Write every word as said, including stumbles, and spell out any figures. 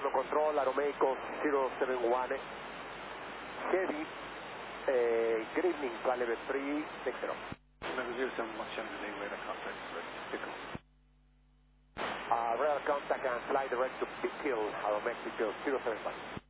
ground control, Aeromexico zero seven one, heavy, uh, good evening, flight level three six zero. zero seven one, delay radar contact, pick up. Uh, radar contact and fly direct to Pick Hill, Aeromexico zero seven one.